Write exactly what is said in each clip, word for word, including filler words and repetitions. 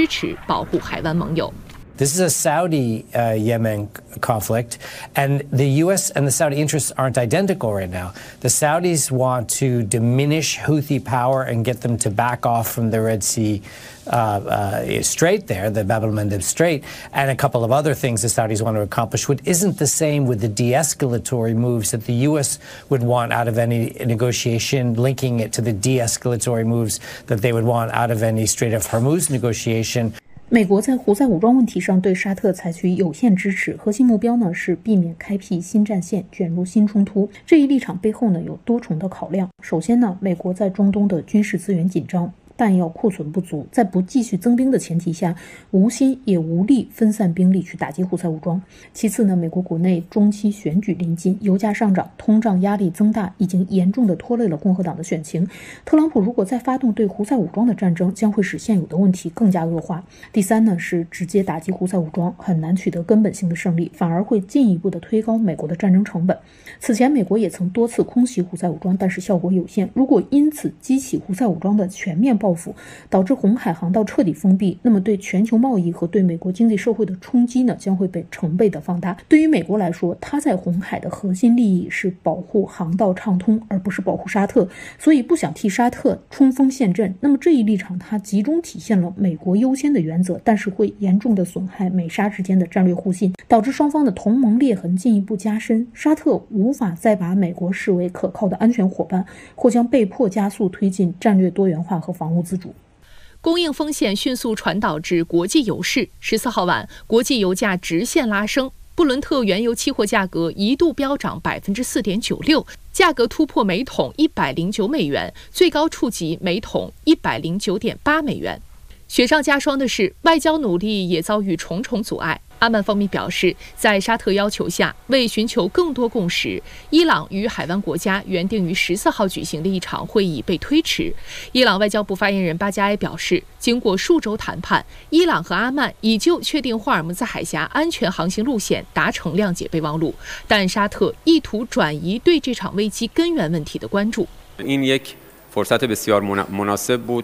持保护海湾盟友。 This is a Saudi uh, Yemen conflict, and the U S and the Saudi interests aren't identical right now. The Saudis want to diminish Houthi power and get them to back off from the Red Sea uh, uh, Strait there, the Bab el-Mandeb Strait, and a couple of other things the Saudis want to accomplish, which isn't the same with the de-escalatory moves that the U S would want out of any negotiation, linking it to the de-escalatory moves that they would want out of any Strait of Hormuz negotiation. 美国在胡塞武装问题上对沙特采取有限支持，核心目标呢是避免开辟新战线，卷入新冲突。这一立场背后呢有多重的考量。首先呢，美国在中东的军事资源紧张，弹药库存不足，在不继续增兵的前提下，无心也无力分散兵力去打击胡塞武装。其次呢，美国国内中期选举临近，油价上涨，通胀压力增大，已经严重的拖累了共和党的选情。特朗普如果再发动对胡塞武装的战争，将会使现有的问题更加恶化。第三呢，是直接打击胡塞武装很难取得根本性的胜利，反而会进一步的推高美国的战争成本。此前美国也曾多次空袭胡塞武装，但是效果有限。如果因此激起胡塞武装的全面报复，导致红海航道彻底封闭，那么对全球贸易和对美国经济社会的冲击呢，将会被成倍的放大。对于美国来说，它在红海的核心利益是保护航道畅通，而不是保护沙特，所以不想替沙特冲锋陷阵。那么这一立场，它集中体现了美国优先的原则，但是会严重的损害美沙之间的战略互信，导致双方的同盟裂痕进一步加深。沙特无法再把美国视为可靠的安全伙伴，或将被迫加速推进战略多元化和防务自主。 供应风险迅速传导至国际油市。十四号晚，国际油价直线拉升，布伦特原油期货价格一度飙涨百分之四点九六，价格突破每桶一百零九美元，最高触及每桶一百零九点八美元。雪上加霜的是，外交努力也遭遇重重阻碍。阿曼方面表示，在沙特要求下，为寻求更多共识，伊朗与海湾国家原定于十四号举行的一场会议被推迟。伊朗外交部发言人巴加埃表示，经过数周谈判，伊朗和阿曼已就确定霍尔木兹海峡安全航行路线达成谅解备忘录，但沙特意图转移对这场危机根源问题的关注。 این یک فرصت بسیار مناسب بود.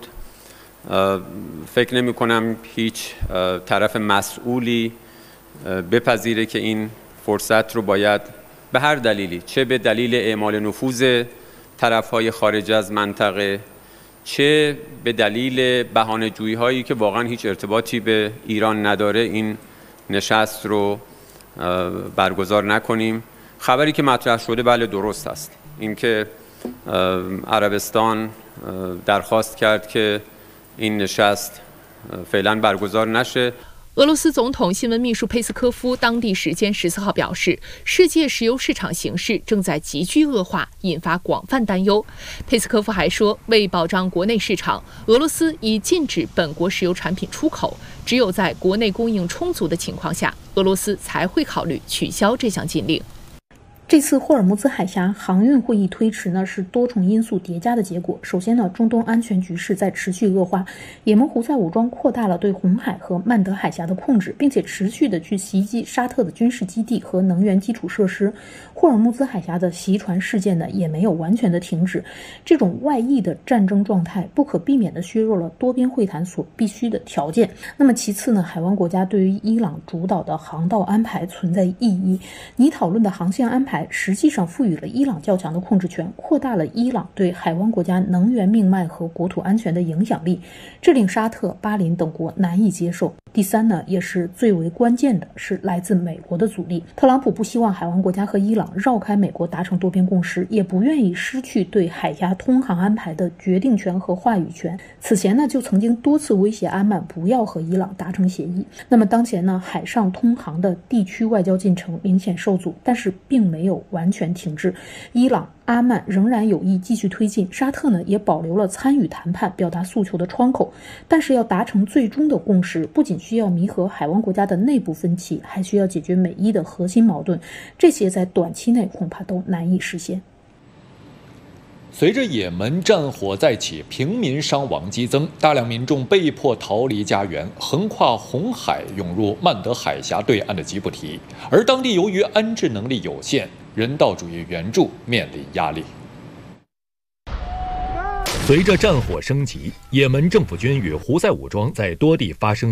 فکر نمی‌کنم هیچ طرف مسئولی بپذیره که این فرصت رو باید به هر دلیلی، چه به دلیل اعمال نفوذ طرف‌های خارج از منطقه، چه به دلیل بهانه‌جویی هایی که واقعا هیچ ارتباطی به ایران نداره، این نشست رو برگزار نکنیم. خبری که مطرح شده بله درست است. اینکه عربستان درخواست کرد که این نشست فعلا برگزار نشه。 俄罗斯总统新闻秘书佩斯科夫当地时间十四号表示，世界石油市场形势正在急剧恶化，引发广泛担忧。佩斯科夫还说，为保障国内市场，俄罗斯已禁止本国石油产品出口，只有在国内供应充足的情况下，俄罗斯才会考虑取消这项禁令。 这次霍尔木兹海峡航运会议推迟呢，是多重因素叠加的结果。首先呢，中东安全局势在持续恶化，也门胡塞武装扩大了对红海和曼德海峡的控制，并且持续的去袭击沙特的军事基地和能源基础设施。霍尔木兹海峡的袭船事件呢，也没有完全的停止。这种外溢的战争状态不可避免的削弱了多边会谈所必须的条件。那么其次呢，海湾国家对于伊朗主导的航道安排存在异议。你讨论的航线安排实际上赋予了伊朗较强的控制权，扩大了伊朗对海湾国家能源命脉和国土安全的影响力，这令沙特、巴林等国难以接受。第三呢，也是最为关键的，是来自美国的阻力。特朗普不希望海湾国家和伊朗绕开美国达成多边共识，也不愿意失去对海峡通航安排的决定权和话语权。此前呢，就曾经多次威胁阿曼不要和伊朗达成协议。那么当前呢，海上通航的地区外交进程明显受阻，但是并没有完全停滞。伊朗、阿曼仍然有意继续推进，沙特呢也保留了参与谈判、表达诉求的窗口。但是要达成最终的共识，不仅需要弥合海湾国家的内部分歧，还需要解决美伊的核心矛盾，这些在短期内恐怕都难以实现。 随着也门战火再起，平民伤亡激增，大量民众被迫逃离家园，横跨红海涌入曼德海峡对岸的吉布提，而当地由于安置能力有限，人道主义援助面临压力。 随着战火升级，也门政府军与胡塞武装在多地发生